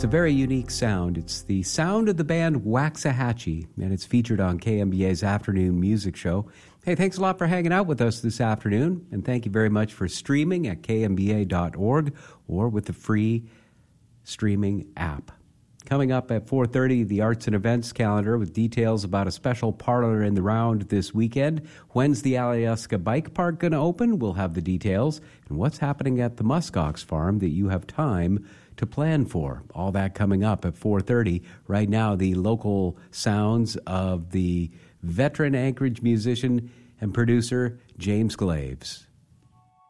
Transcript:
It's a very unique sound. It's the sound of the band Waxahachie, and it's featured on KMBA's afternoon music show. Hey, thanks a lot for hanging out with us this afternoon, and thank you very much for streaming at kmba.org or with the free streaming app. Coming up at 4:30, the Arts and Events calendar with details about a special parlor in the round this weekend. When's the Alyeska Bike Park going to open? We'll have the details. And what's happening at the Muskox Farm that you have time to plan for. All that coming up at 4:30. Right now, the local sounds of the veteran Anchorage musician and producer James Glaves.